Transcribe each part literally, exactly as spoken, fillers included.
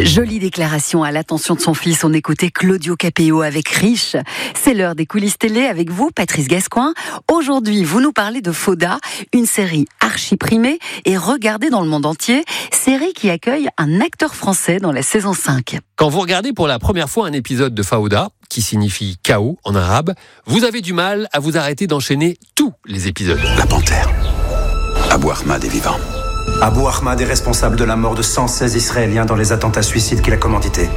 Jolie déclaration à l'attention de son fils. On écoutait Claudio Capéo avec Riche. C'est l'heure des coulisses télé avec vous, Patrice Gascoin. Aujourd'hui, vous nous parlez de Fauda, une série archi-primée et regardée dans le monde entier. Série qui accueille un acteur français dans la saison cinq. Quand vous regardez pour la première fois un épisode de Fauda, qui signifie chaos en arabe, vous avez du mal à vous arrêter d'enchaîner tous les épisodes. La panthère. Abou Ahmad est vivant. Abou Ahmad est responsable de la mort de cent seize Israéliens dans les attentats suicides qu'il a commandités.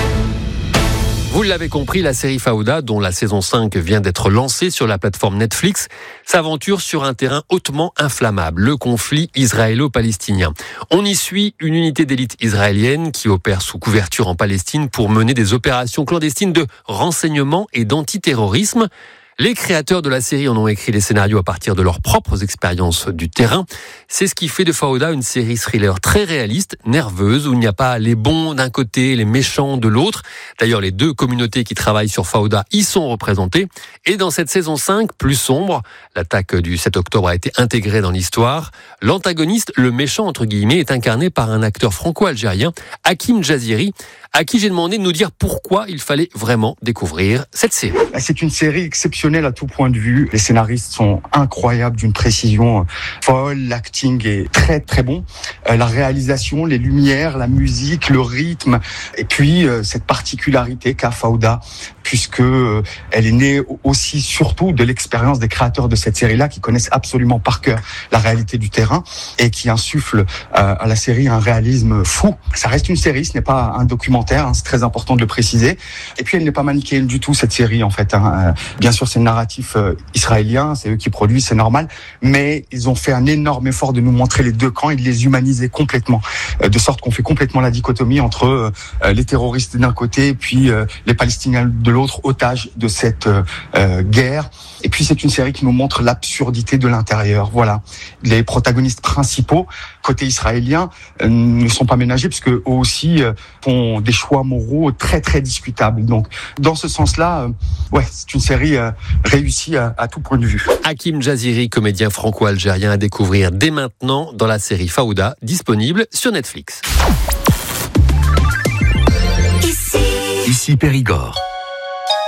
Vous l'avez compris, la série Fauda, dont la saison cinq vient d'être lancée sur la plateforme Netflix, s'aventure sur un terrain hautement inflammable, le conflit israélo-palestinien. On y suit une unité d'élite israélienne qui opère sous couverture en Palestine pour mener des opérations clandestines de renseignement et d'antiterrorisme. Les créateurs de la série en ont écrit les scénarios à partir de leurs propres expériences du terrain. C'est ce qui fait de Fauda une série thriller très réaliste, nerveuse, où il n'y a pas les bons d'un côté, les méchants de l'autre. D'ailleurs, les deux communautés qui travaillent sur Fauda y sont représentées. Et dans cette saison cinq, plus sombre, l'attaque du sept octobre a été intégrée dans l'histoire. L'antagoniste, le méchant entre guillemets, est incarné par un acteur franco-algérien, Hakim Jaziri, à qui j'ai demandé de nous dire pourquoi il fallait vraiment découvrir cette série. C'est une série exceptionnelle à tout point de vue. Les scénaristes sont incroyables, d'une précision folle. L'acting est très très bon. La réalisation, les lumières, la musique, le rythme, et puis cette particularité qu'a Fauda, puisque elle est née aussi surtout de l'expérience des créateurs de cette série-là, qui connaissent absolument par cœur la réalité du terrain et qui insufflent à la série un réalisme fou. Ça reste une série, ce n'est pas un documentaire. C'est très important de le préciser. Et puis elle n'est pas manichéenne du tout, cette série, en fait. Bien sûr, c'est le narratif israélien, c'est eux qui produisent, c'est normal. Mais ils ont fait un énorme effort de nous montrer les deux camps et de les humaniser complètement. De sorte qu'on fait complètement la dichotomie entre les terroristes d'un côté et puis les Palestiniens de l'autre, otages de cette guerre. Et puis c'est une série qui nous montre l'absurdité de l'intérieur. Voilà. Les protagonistes principaux, côté israélien, ne sont pas ménagés, puisque eux aussi font des choix moraux très très discutables. Donc dans ce sens-là, euh, ouais, c'est une série euh, réussie à, à tout point de vue. Hakim Jaziri, comédien franco-algérien à découvrir dès maintenant dans la série Fauda, disponible sur Netflix. Ici Périgord.